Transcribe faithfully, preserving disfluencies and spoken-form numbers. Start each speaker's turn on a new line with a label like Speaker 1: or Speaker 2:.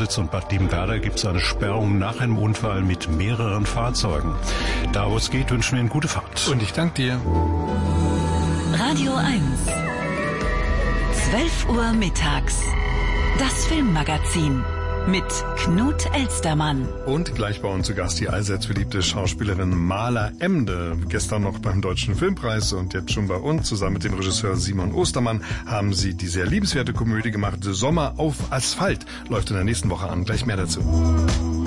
Speaker 1: Lausitz und Bad Liebenwerda gibt es eine Sperrung nach einem Unfall mit mehreren Fahrzeugen. Da wo es geht, wünschen wir Ihnen gute Fahrt.
Speaker 2: Und ich danke dir.
Speaker 3: Radio eins. zwölf Uhr mittags. Das Filmmagazin mit Knut Elstermann.
Speaker 2: Und gleich bei uns zu Gast die allseits beliebte Schauspielerin Mala Emde. Gestern noch beim Deutschen Filmpreis und jetzt schon bei uns. Zusammen mit dem Regisseur Simon Ostermann haben sie die sehr liebenswerte Komödie gemacht. Sommer auf Asphalt läuft in der nächsten Woche an. Gleich mehr dazu.